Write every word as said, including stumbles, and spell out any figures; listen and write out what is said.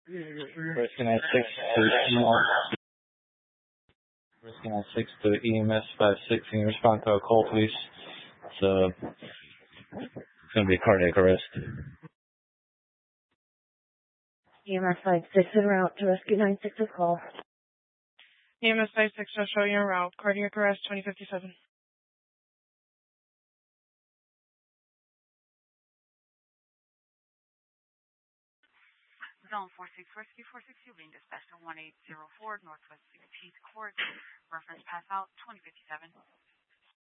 Rescue nine six to E M S. Rescue nine six to E M S five six. Can you respond to a call, please? It's, uh, it's going to be a cardiac arrest. E M S five six en route to Rescue nine six's call. E M S five six shall show you en route. Cardiac arrest twenty fifty-seven. Zone four six Rescue four six, you'll be dispatched to one eight zero four Northwest sixteenth Court. Reference pass out twenty fifty-seven.